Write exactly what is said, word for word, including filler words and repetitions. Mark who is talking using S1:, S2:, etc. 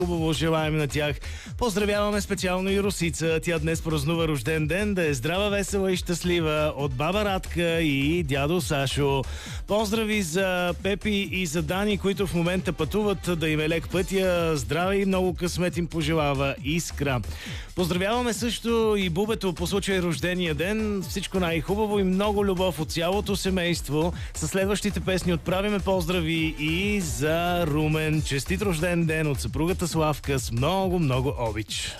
S1: Хубаво желаем на тях. Поздравяваме специално и Русица. Тя днес празнува рожден ден. Да е здрава, весела и щастлива от баба Радка и дядо Сашо. Поздрави за Пепи и за Дани, които в момента пътуват, да им е лек пътя. Здраве и много късмет им пожелава Искра. Поздравяваме също и Бубето по случай рождения ден. Всичко най-хубаво и много любов от цялото семейство. Със следващите песни отправяме поздрави и за Румен. Честит рожден ден от съпругата Славка с много, много обич.